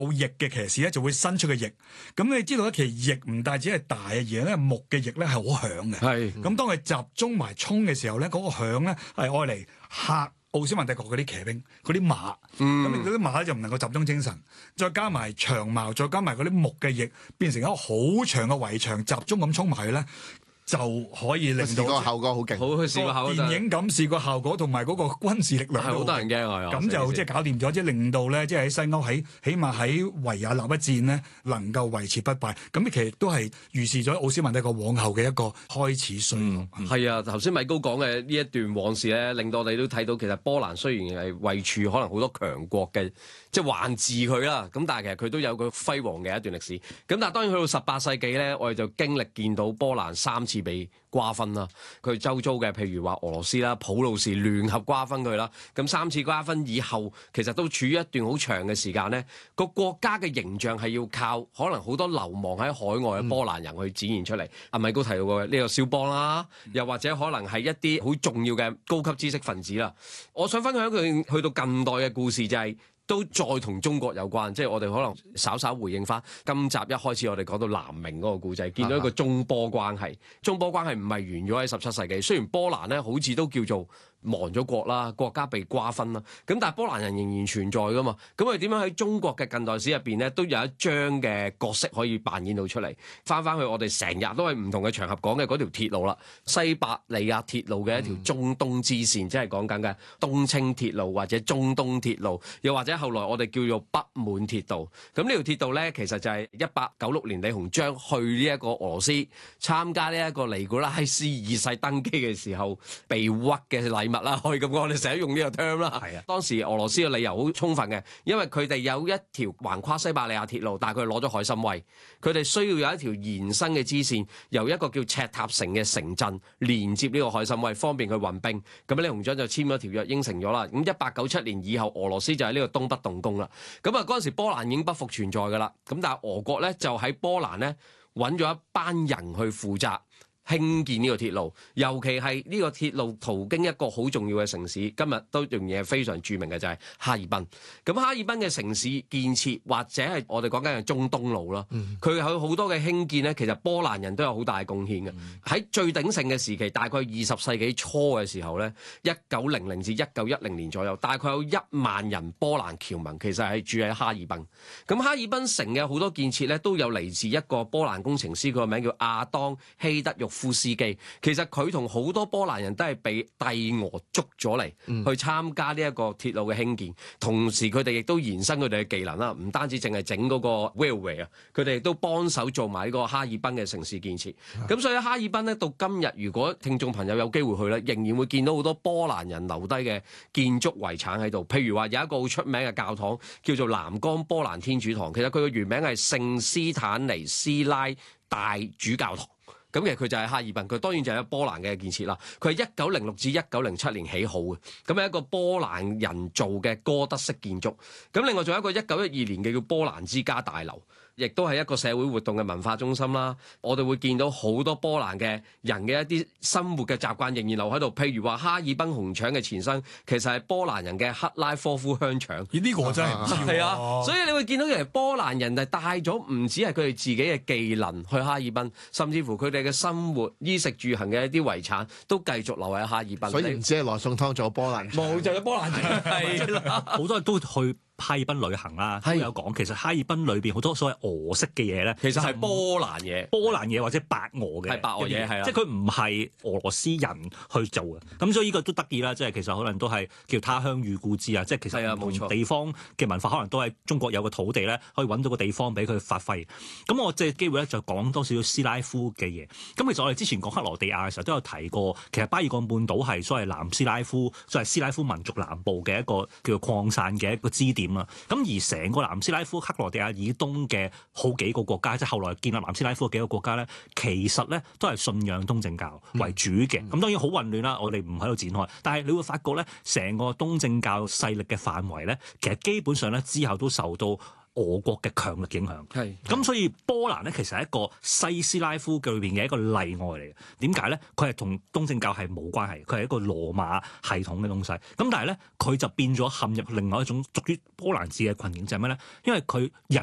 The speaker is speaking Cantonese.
翼嘅騎士咧就會伸出個翼。咁你知道咧，其實翼唔單止係大嘅，而咧木嘅翼咧係好響嘅。 係咁當佢集中埋衝嘅時候咧，嗰個響咧係愛嚟嚇奧斯曼帝國嗰啲騎兵、嗰啲馬。咁令到啲馬咧就唔能夠集中精神。再加埋長矛，再加埋嗰啲木嘅翼，變成一個好長嘅圍牆，集中咁衝埋去咧，就可以令到個效果好勁， 好去試過效果。 電影感視個效果同埋嗰個軍事力量係好多人驚啊！ 咁就即係搞掂咗，即係令到咧，即係喺西歐起碼喺維也納一戰呢，能夠維持不敗。咁其實都係預示咗奧斯曼帝國往後嘅一個開始衰落。 係啊，頭先米高講嘅呢一段往事咧，令到我哋都睇到其實波蘭雖然係位處可能好多強國嘅，即係環治佢啦。咁但係其實佢都有個輝煌嘅一段歷史。咁但係當然去到18世紀咧，我哋就經歷見到波蘭3次被瓜分啦，佢周遭嘅譬如話俄羅斯啦、普魯士聯合瓜分佢啦，咁3次瓜分以後，其實都處於一段好長嘅時間咧，個國家嘅形象係要靠可能好多流亡喺海外嘅波蘭人去展現出嚟。阿米高提到過呢個肖邦啦，又或者可能係一啲好重要嘅高級知識分子啦。我想分享一句去到近代嘅故事就係，都再同中國有關，即係我哋可能稍稍回應翻今集一開始我哋講到南明嗰個故仔，見到一個中波關係。中波關係唔係完咗喺17世紀，雖然波蘭咧好似都叫做亡咗國啦，國家被瓜分啦，咁但係波蘭人仍然存在噶嘛。咁佢點樣喺中國嘅近代史入邊咧，都有一章嘅角色可以扮演到出嚟。翻去我哋成日都係唔同嘅場合講嘅嗰條鐵路啦，西伯利亞鐵路嘅一條中東支線，即係講緊嘅東清鐵路或者中東鐵路，又或者後來我哋叫做北滿鐵道。咁呢條鐵道咧，其實就係1896年李鴻章去呢一個俄羅斯參加呢一個尼古拉斯二世登基嘅時候被屈嘅禮物啦，可以咁講，我哋成日用呢個 term 啦。係啊，當時俄羅斯嘅理由好充分嘅，因為佢哋有一條橫跨西伯利亞鐵路，但係佢攞咗海參崴，佢哋需要有一條延伸嘅支線，由一個叫赤塔城嘅城鎮連接呢個海參崴，方便佢運兵。咁李鴻章就簽咗條約，應承咗啦。咁1897年以後，俄羅斯就喺呢個東北動工啦。咁啊，嗰陣時波蘭已經不復存在噶啦。咁但係俄國咧就喺波蘭咧揾咗一班人去負責興建呢個鐵路，尤其係呢個鐵路途經一個好重要嘅城市，今日都仍然係非常著名嘅就係哈爾濱。咁哈爾濱嘅城市建設或者係我哋講緊嘅中東路啦，佢有好多嘅興建咧，其實波蘭人都有好大嘅貢獻嘅。喺最鼎盛嘅時期，大概20世紀初嘅時候咧，1900至1910年左右，大概有1萬人波蘭僑民其實係住喺哈爾濱。咁哈爾濱城嘅好多建設咧，都有嚟自一個波蘭工程師，佢個名叫亞當希德玉夫斯基。其實佢同好多波蘭人都係被帝俄捉咗嚟去參加呢一個鐵路嘅興建，同時佢哋亦都延伸佢哋嘅技能啦，唔單止淨係整嗰個 railway 啊，佢哋亦都幫手做埋呢個哈爾濱嘅城市建設。咁所以哈爾濱咧，到今日如果聽眾朋友有機會去咧，仍然會見到好多波蘭人留低嘅建築遺產喺度。譬如話有一個好出名嘅教堂叫做南江波蘭天主堂，其實佢嘅原名係聖斯坦尼斯拉大主教堂。咁其實佢就係哈爾濱，佢當然就係波蘭嘅建設啦。佢係1906至1907年起好嘅，咁係一個波蘭人做嘅哥德式建築。咁另外仲有一個1912年嘅叫波蘭之家大樓，亦都係一個社會活動嘅文化中心啦。我哋會見到好多波蘭嘅人嘅一啲生活嘅習慣仍然留喺度，譬如話哈爾濱紅腸嘅前身其實係波蘭人嘅克拉科夫香腸。 呢個我真係唔知喎。 係啊，所以你會見到其實波蘭人係帶咗唔止係佢哋自己嘅技能去哈爾濱，甚至乎佢哋嘅生活衣食住行嘅一啲遺產都繼續留喺哈爾濱。 所以唔止係來送湯，仲有波蘭。 冇就係波蘭人係啦， 好多人都去哈爾濱旅行啦，都有講其實哈爾濱裏邊好多所謂俄式嘅嘢咧， 其實係波蘭嘢或者白俄嘅， 係白俄嘢係啊， 即係佢唔係俄羅斯人去做嘅。咁所以呢個都得意啦，即係其實可能都係叫他鄉遇故知啊，即係其實唔同地方嘅文化可能都係中國有個土地咧，可以揾到個地方俾佢發揮。咁我借機會咧就講多少少斯拉夫嘅嘢。咁其實我哋之前講克羅地亞嘅時候都有提過，其實巴爾幹半島係所謂南斯拉夫，所謂斯拉夫民族南部嘅一個叫做擴散嘅一個支點啦。咁而成個南斯拉夫克羅地亞以東嘅好幾個國家，即係後來建立南斯拉夫嘅幾個國家咧，其實咧都係信仰東正教為主嘅。咁當然好混亂啦，我哋唔喺度展開。但係你會發覺咧，成個東正教勢力嘅範圍咧，其實基本上咧之後都受到俄國嘅強力影響。 係咁所以波蘭咧其實係一個西斯拉夫嘅裏邊嘅一個例外嚟嘅。點解咧？佢係同東正教係冇關係，佢係一個羅馬系統嘅東西。咁但係咧，佢就變咗陷入另外一種屬於波蘭字嘅困境，就係咩咧？因為佢人